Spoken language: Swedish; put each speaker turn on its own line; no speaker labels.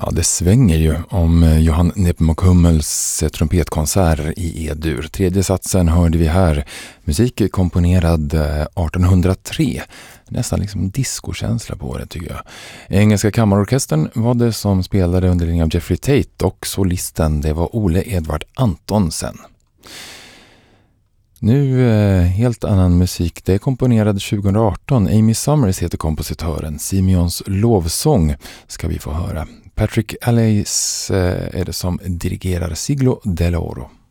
Ja, det svänger ju om Johan Nepomuk Hummels trumpetkonserter i E-dur. Tredje satsen hörde vi här. Musik komponerad 1803. Nästan liksom discokänsla på det tycker jag. Engelska kammarorkestern var det som spelade under ledning av Jeffrey Tate och solisten det var Ole Edvard Antonsen. Nu helt annan musik. Det är komponerad 2018. Amy Summers heter kompositören. Simeons lovsång ska vi få höra. Patrick Allais är det som dirigerar Siglo Del Oro.